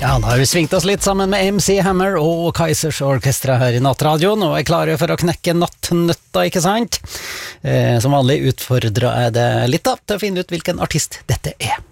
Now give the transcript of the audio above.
Ja, da har vi svingt oss litt sammen med MC Hammer og Kaizers Orkestra her i Nattradioen, og er klare for å knekke nattnøtta, ikke sant? Som vanlig utfordrer jeg det litt da, til å finne ut hvilken artist dette er.